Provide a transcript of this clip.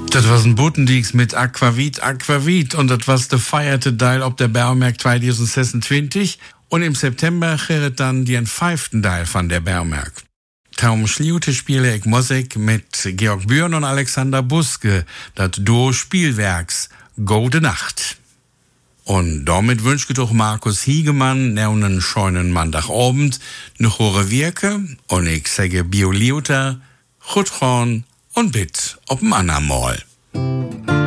Das was ein Butendix mit Aquavit und das was der feierte Teil ob der Baumarkt 2026 und im September wäre dann die 5. Teil von der Baumarkt. Taum Schliute spiele ich Musik mit Georg Bürn und Alexander Buske, das Duo Spielwerks Gode Nacht. Und damit wünsche ich doch Markus Hiegemann einen schönen Montagabend, noch hohe Wirke und ich sage Bioliuta, Chuthorn und Bitt ob'm Annamal.